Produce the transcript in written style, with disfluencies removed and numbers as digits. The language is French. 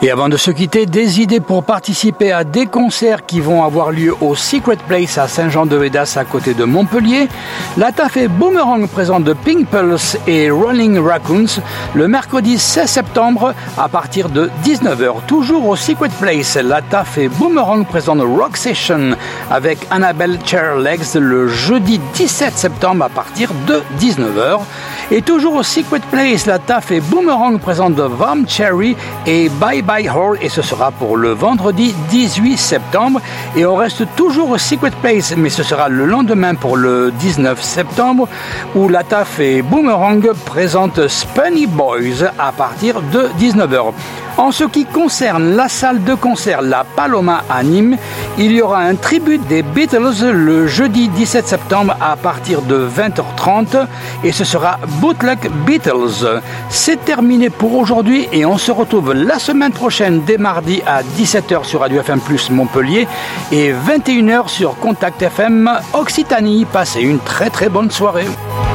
Et avant de se quitter, des idées pour participer à des concerts qui vont avoir lieu au Secret Place à Saint-Jean-de-Védas à côté de Montpellier. La TAF et Boomerang présente de Pink Pulse et Rolling Raccoons le mercredi 16 septembre à partir de 19h. Toujours au Secret Place, la TAF et Boomerang présente Rock Session avec Annabelle Chairlegs le jeudi 17 septembre à partir de 19h. Et toujours au Secret Place, la TAF et Boomerang présente The Vam Cherry et Bye Bye Hall et ce sera pour le vendredi 18 septembre. Et on reste toujours au Secret Place, mais ce sera le lendemain pour le 19 septembre où la TAF et Boomerang présentent Spunny Boys à partir de 19h. En ce qui concerne la salle de concert La Paloma à Nîmes, il y aura un tribut des Beatles le jeudi 17 septembre à partir de 20h30 et ce sera Bootleg Beatles. C'est terminé pour aujourd'hui et on se retrouve la semaine prochaine dès mardi à 17h sur Radio FM Plus Montpellier et 21h sur Contact FM Occitanie. Passez une très très bonne soirée.